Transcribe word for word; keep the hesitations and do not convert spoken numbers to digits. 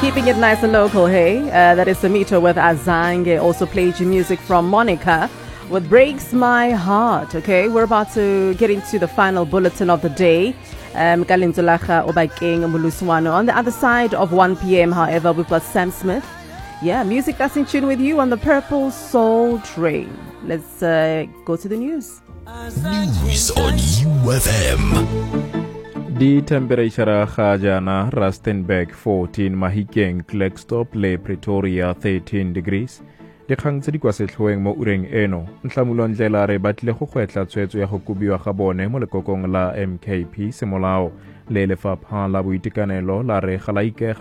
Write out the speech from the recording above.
Keeping it nice and local, hey? Uh, that is Samito with Azange. Also played you music from Monica with Breaks My Heart, okay? We're about to get into the final bulletin of the day. Um, Kalintulaga Obakeng Muluswano. On the other side of one p.m., however, we've got Sam Smith. Yeah, music that's in tune with you on the Purple Soul Train. Let's uh, go to the news. News on U F M. Di temperature ga jana Rustenburg fourteen, Mahikeng, Klerksdorp le Pretoria thirteen degrees. Di kgang tse di kwa setlhoeng mo ureng eno ntlamulo ndlela re batlile go gwetla tswetso ya go kubiwa ga bone mo lekokong la M K P semolao le lefapha la boitekanelo la re ga la ikega